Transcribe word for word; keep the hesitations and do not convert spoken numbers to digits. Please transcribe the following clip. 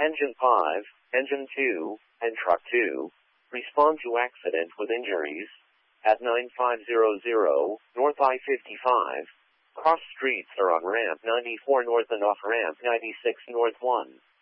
Engine five, Engine two, and Truck two respond to accident with injuries at nine five zero zero North I fifty-five. Cross streets are on ramp ninety-four north and off ramp ninety-six north one.